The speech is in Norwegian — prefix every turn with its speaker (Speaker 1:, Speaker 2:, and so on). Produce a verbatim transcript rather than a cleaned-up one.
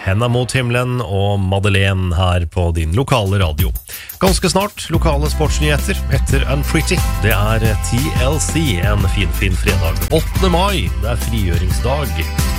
Speaker 1: Henda mot himmelen og Madeleine her på din lokale radio. Ganske snart lokale sportsnyheter etter Unpretty. Det er T L C, en fin, fin fredag. åttende mai, det er frigjøringsdag.